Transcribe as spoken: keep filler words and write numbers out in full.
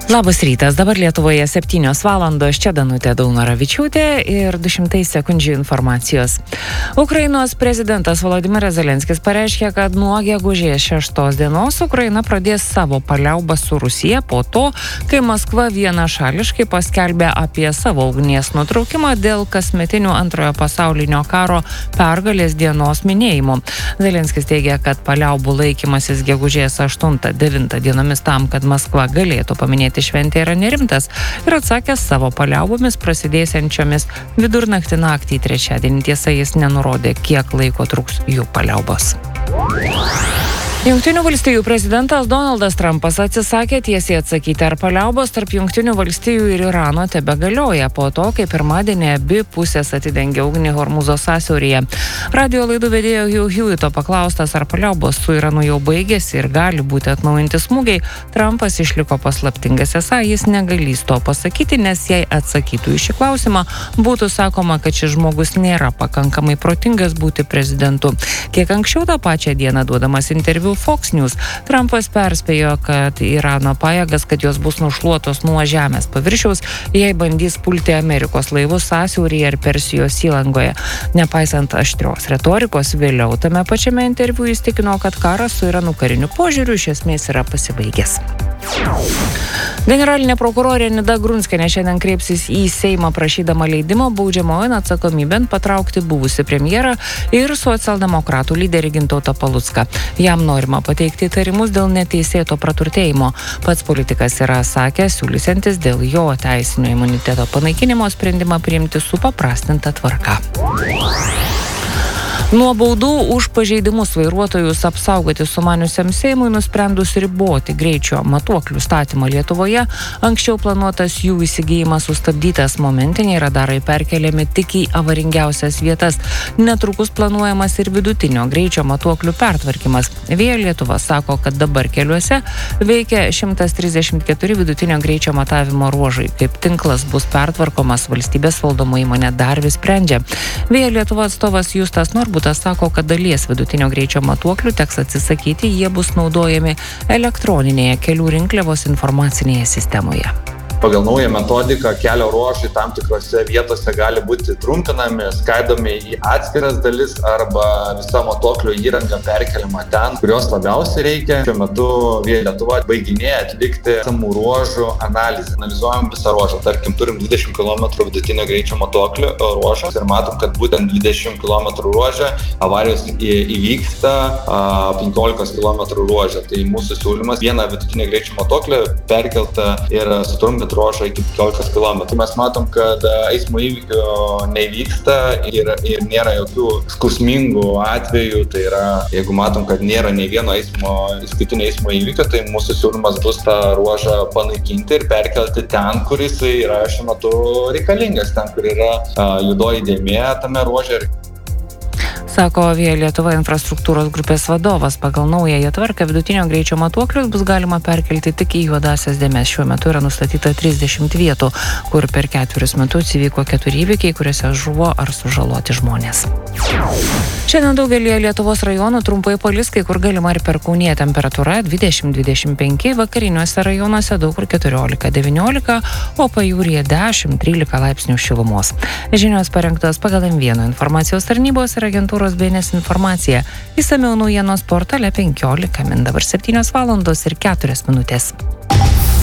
Labas rytas, dabar Lietuvoje septynios valandos, čia Danutė Daunoravičiūtė ir du šimtai sekundžių informacijos. Ukrainos prezidentas Volodymyras Zelenskis pareiškė, kad nuo gegužės šeštos dienos Ukraina pradės savo paliaubą su Rusija po to, kai Maskva vienašališkai paskelbė apie savo ugnies nutraukimą dėl kasmetinių antrojo pasaulinio karo pergalės dienos minėjimų. Zelenskis teigia, kad paliaubų laikymasis gegužės aštuntą devintą dienomis tam, kad Maskva galėtų paminėti šventė yra nerimtas ir atsakęs savo paliaubomis prasidėsiančiomis vidurnaktį naktį trečiadienį. Tiesa, jis nenurodė, kiek laiko truks jų paliaubos. Jungtinių valstijų prezidentas Donaldas Trumpas atsisakė tiesiai atsakyti, ar paliaubos tarp Jungtinių valstijų ir Irano tebegalioja po to, kai pirmadienį abi pusės atidengė ugnį Hormūzo sąsiauryje. Radio laidų vedėjo Hugh Hewito paklaustas, ar paliaubos su Iranu jau baigėsi ir gali būti atnaujinti smūgiai, Trumpas išliko paslaptingas. Esą jis negalės to pasakyti, nes jei atsakytų į šį klausimą, būtų sakoma, kad šis žmogus nėra pakankamai protingas būti prezidentu. Kiek anksčiau tą pačią dieną duodamas interviu Fox News, Trumpas perspėjo, kad Irano pajėgas, kad jos bus nušluotos nuo žemės paviršiaus, jei bandys pulti Amerikos laivus sąsiauryje ir Persijos įlangoje. Nepaisant aštrios retorikos, vėliau tame pačiame interviu jis tikino, kad karas su Iranu kariniu požiūriu iš esmės yra pasibaigęs. Generalinė prokurorė Nida Grunskienė šiandien kreipsis į Seimą prašydama leidimo baudžiamojon atsakomybėn patraukti buvusį premjerą ir socialdemokratų lyderį Gintautą Palucką. Jam norima pateikti įtarimus dėl neteisėto praturtėjimo. Pats politikas yra sakęs, siūlysiantis dėl jo teisinio imuniteto panaikinimo sprendimą priimti supaprastintą tvarką. Nuo baudų už pažeidimus vairuotojus apsaugoti sumaniusiam Seimui nusprendus riboti greičio matuoklių statymą Lietuvoje, anksčiau planuotas jų įsigijimas sustabdytas, momentiniai radarai perkeliami tik į avaringiausias vietas. Netrukus planuojamas ir vidutinio greičio matuoklių pertvarkymas. Via Lietuva sako, kad dabar keliuose veikia šimtas trisdešimt keturi vidutinio greičio matavimo ruožai. Kaip tinklas bus pertvarkomas, valstybės valdoma įmonė dar vis sprendžia. Via Lietuva atstovas Justas Norbutas sako, kad dalies vidutinio greičio matuoklių teks atsisakyti, jie bus naudojami elektroninėje kelių rinkliavos informacinėje sistemoje. Pagal naują metodiką kelio ruožai tam tikrose vietose gali būti trumpinami, skaidomi į atskiras dalis arba visa matuoklio įranga perkeliama ten, kurios labiausiai reikia. Šiuo metu Via Lietuva baiginėja atlikti samų ruožų analizę. Analizuojam visą ruožą. Tarkim, turim dvidešimt kilometrų vidutinio greičio matuoklio ruožas ir matom, kad būtent dvidešimt kilometrų ruože avarijos įvyksta penkiolikos kilometrų ruože. Tai mūsų siūlymas vieną vidutinio greičio matuoklį perkeltą ir sutrumpinti ruožą iki penkiolikos kilometrų. Mes matom, kad eismo įvykių nevyksta ir, ir nėra jokių skausmingų atvejų. Tai yra, jeigu matom, kad nėra nei vieno eismo, įskaitinio eismo įvykio, tai mūsų siūlymas bus tą ruožą panaikinti ir perkelti ten, kur jis yra šiuo metu reikalingas, ten, kur yra uh, juodoji dėmė tame ruože. Sako Via Lietuva infrastruktūros grupės vadovas. Pagal naująją tvarką vidutinio greičio matuoklius bus galima perkelti tik į juodasias dėmes. Šiuo metu yra nustatyta trisdešimt vietų, kur per ketverius metus įvyko keturi įvykiai, kuriuose žuvo ar sužaloti žmonės. Šiandien daugelyje Lietuvos rajonų trumpai palis, kai kur galima ir perkūnija, temperatūra dvidešimt dvidešimt penki, vakariniuose rajonuose daug kur keturiolika devyniolika, o pajūryje dešimt trylika laipsnių šilumos. Žinios parengtos pagal M vienas informacijos tarnybos ir agentūros B N S informacija. Išsamiau naujienos portale penkiolika min. Dabar septynios valandos ir keturios minutės.